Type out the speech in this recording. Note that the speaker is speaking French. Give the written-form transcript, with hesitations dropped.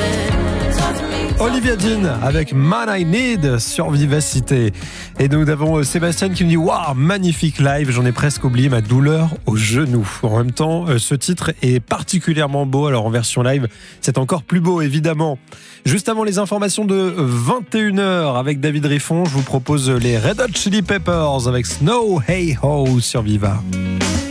Olivia Dean avec Man I Need sur Vivacité. Et nous avons Sébastien qui me dit waouh, magnifique live, j'en ai presque oublié ma douleur au genou. En même temps, ce titre est particulièrement beau, alors en version live, c'est encore plus beau évidemment. Juste avant les informations de 21h avec David Riffon, je vous propose les Red Hot Chili Peppers avec Snow Hey Ho sur Viva.